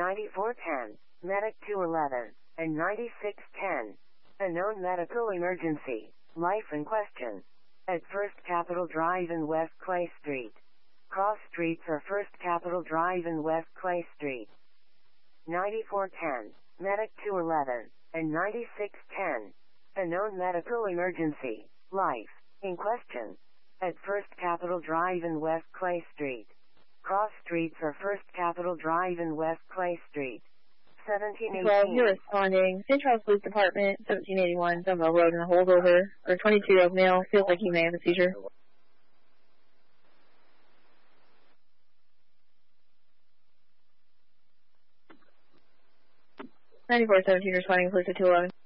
9410, Medic 211, and 9610. A known medical emergency. Life in question. At First Capitol Drive and West Clay Street. Cross streets are First Capitol Drive and West Clay Street. 9410, Medic 211, and 9610. A known medical emergency. Life in question. At First Capitol Drive and West Clay Street. Cross streets are First Capitol Drive and West Clay Street. 1718. Well, you're responding. St. Charles Police Department, 1781, Dumbo Road in a holdover. Or 22-year-old male feels like he may have a seizure. 9417 responding, police at 211.